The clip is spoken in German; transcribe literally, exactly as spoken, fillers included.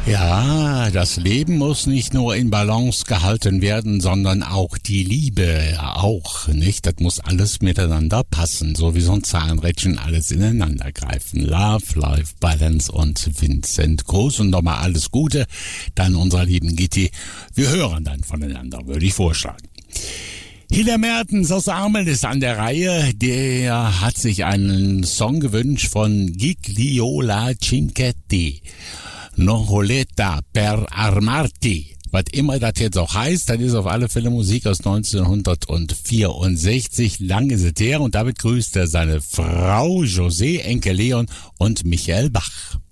Ja, das Leben muss nicht nur in Balance gehalten werden, sondern auch die Liebe auch, nicht? Das muss alles miteinander passen, so wie so ein Zahnrädchen alles ineinander greifen. Love, Life, Balance und Vincent Groß und nochmal alles Gute dann unserer lieben Gitti. Wir hören dann voneinander, würde ich vorschlagen. Hilda Mertens aus Armeln ist an der Reihe. Der hat sich einen Song gewünscht von Gigliola Cinquetti. Noholeta per armarti. Was immer das jetzt auch heißt, das ist auf alle Fälle Musik aus neunzehnhundertvierundsechzig. Lang ist es her und damit grüßt er seine Frau José, Enkel Leon und Michael Bach.